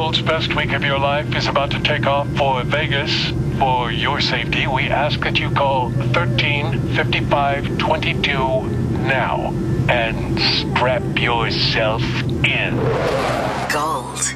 Gold's best week of your life is about to take off for Vegas. For your safety, we ask that you call 135522 now and strap yourself in. Gold.